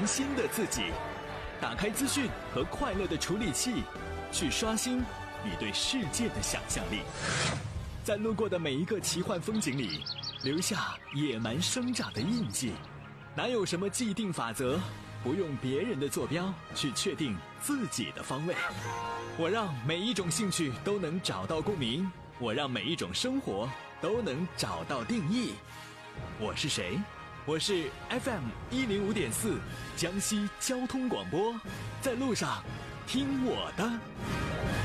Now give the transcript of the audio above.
新的自己。打开资讯和快乐的处理器，去刷新你对世界的想象力。在路过的每一个奇幻风景里，留下野蛮生长的印记。哪有什么既定法则，不用别人的坐标去确定自己的方位。我让每一种兴趣都能找到共鸣，我让每一种生活都能找到定义。我是谁？我是 FM105.4 江西交通广播，在路上听我的。